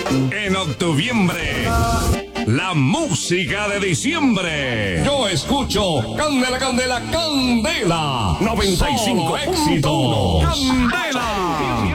En octubre, la música de diciembre. Yo escucho Candela, Candela, Candela. 95 éxito. Candela.